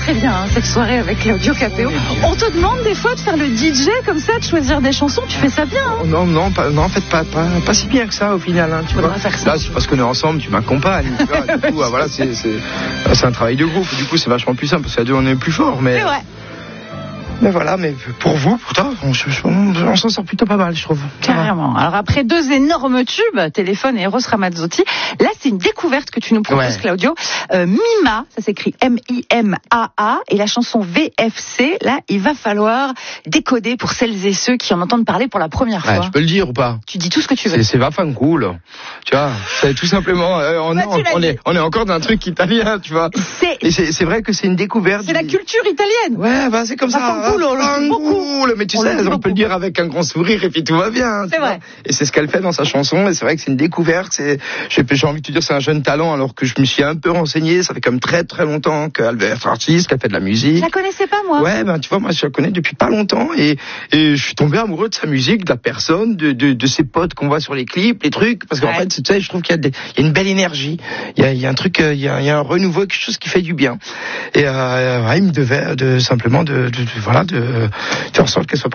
très bien cette soirée avec Claudio Capéo. On te demande des fois de faire le DJ comme ça, de choisir des chansons, tu fais ça bien. Non, en fait, pas si bien que ça au final. Tu vois. Faire ça. Là, c'est parce qu'on est ensemble, tu m'accompagnes. Tu vois, du coup, voilà, c'est un travail de groupe. Du coup, c'est vachement plus simple parce qu'à deux, on est plus fort. C'est vrai. Mais voilà, mais pour vous, pourtant, on s'en sort plutôt pas mal, je trouve. Carrément. Alors après 2 énormes tubes, Téléphone et Eros Ramazzotti, là c'est une découverte que tu nous proposes, Claudio. Mima, ça s'écrit M-I-M-A-A, et la chanson VFC, là il va falloir décoder pour celles et ceux qui en entendent parler pour la première fois. Je peux le dire ou pas? Tu dis tout ce que tu veux. C'est vachement cool. Tu vois, c'est tout simplement, on est encore dans un truc italien, tu vois. Et c'est vrai que c'est une découverte. C'est la culture italienne. Ouais, c'est comme ça. Cool, mais tu sais, on peut le dire avec un grand sourire et puis tout va bien. C'est vrai. Et c'est ce qu'elle fait dans sa chanson, et c'est vrai que c'est une découverte. J'ai envie de te dire, c'est un jeune talent, alors que je me suis un peu renseigné. Ça fait comme très très longtemps qu'elle est artiste, qu'elle fait de la musique. Je la connaissais pas, moi. Ouais, tu vois, moi je la connais depuis pas longtemps, et je suis tombé amoureux de sa musique, de la personne, de ses potes qu'on voit sur les clips, les trucs, parce qu'en fait, tu sais, je trouve qu'il y a une belle énergie. Il y a un truc, il y a un renouveau, quelque chose qui fait du bien. Et il me devait simplement de faire en sorte qu'elle soit